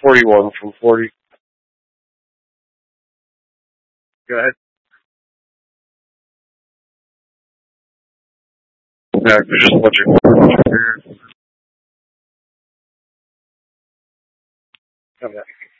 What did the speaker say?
41 from 40. Go ahead. Yeah, there's just a bunch of here. Come back.